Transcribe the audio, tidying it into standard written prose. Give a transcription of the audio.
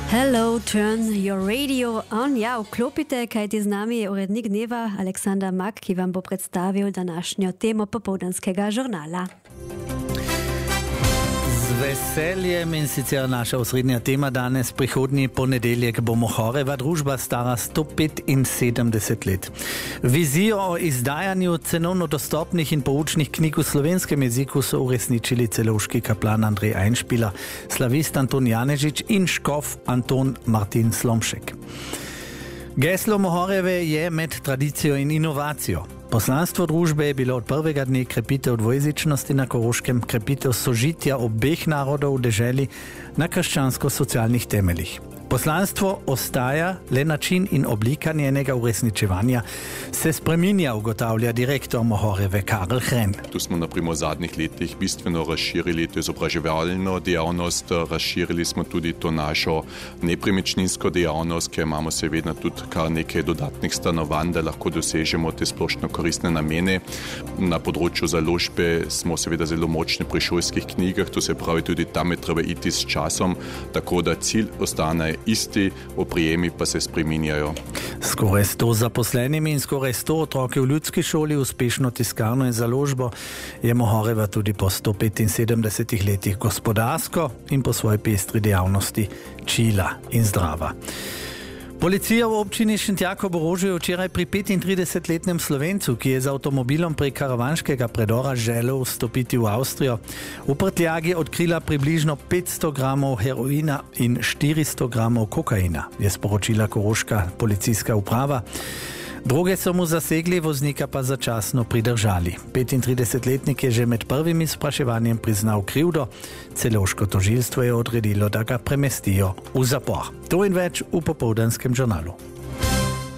Hello, turn your radio on. Ja, vklopite, kajti z nami je urednik dneva Aleksandar Mak, ki vam bo predstavil današnjo temo popoldanskega žurnala. Z veseljem in sicer naša osrednja tema danes, prihodnji ponedeljek bo Mohorjeva družba stara 175 let. Vizijo o izdajanju cenovno dostopnih in poučnih knjig v slovenskem jeziku so uresničili celovški kaplan Andrej Einšpiler, slavist Anton Janežič in škof Anton Martin Slomšek. Geslo Mohorjeve je med tradicijo in inovacijo. Poslanstvo družbe je bilo od prvega dne krepitev dvojezičnosti na Koroškem, krepitev sožitja obeh narodov v deželi na krščansko-socialnih temeljih. Poslanstvo ostaja, le način in oblika njenega uresničevanja se spreminja, ugotavlja direktor Mohorjeve Karel Hren. Tu smo naprimer v zadnjih letih bistveno razširili to izobraževalno dejavnost, razširili smo tudi to našo nepremičninsko dejavnost, ker imamo seveda tudi kar nekaj dodatnih stanovanj, da lahko dosežemo te splošno koristne namene. Na področju založbe smo seveda zelo močni pri šolskih knjigah, to se pravi tudi tam je treba iti s časom, tako da cilj ostane isti, oprijemi pa se spreminjajo. Skoraj 100 zaposlenimi in skoraj 100 otroki v ljudski šoli, uspešno tiskarno in založbo je Mohorjeva tudi po 175 letih gospodarsko in po svoji pestri dejavnosti čila in zdrava. Policija v občini Šentjakov ob Rožu je včeraj pri 35-letnem Slovencu, ki je z avtomobilom prek karavanškega predora želel vstopiti v Avstrijo, v prtljagi odkrila približno 500 gramov heroina in 400 gramov kokaina, je sporočila koroška policijska uprava. Droge so mu zasegli, voznika pa začasno pridržali. 35-letnik je že med prvim izpraševanjem priznal krivdo, celovško tožilstvo je odredilo, da ga premestijo v zapor. To in več v popoldanskem žurnalu.